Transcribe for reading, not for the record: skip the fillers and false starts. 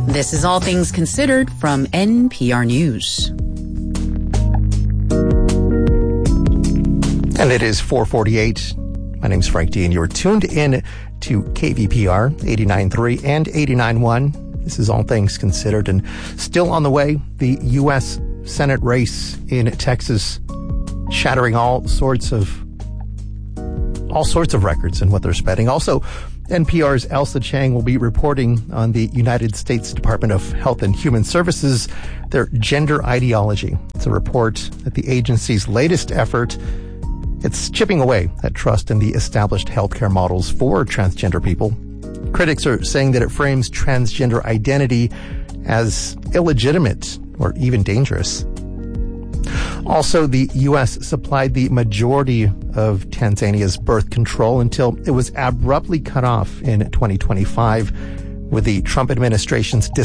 This is All Things Considered from NPR News. And it is 4:48. My name's Frank D, and you're tuned in to KVPR 89.3 and 89.1. This is All Things Considered, and still on the way, the U.S. Senate race in Texas, shattering all sorts of records in what they're spending. Also, NPR's Elsa Chang will be reporting on the United States Department of Health and Human Services, their gender ideology. It's a report that the agency's latest effort. It's chipping away at trust in the established healthcare models for transgender people. Critics are saying that it frames transgender identity as illegitimate or even dangerous. Also, the U.S. supplied the majority of Tanzania's birth control until it was abruptly cut off in 2025 with the Trump administration's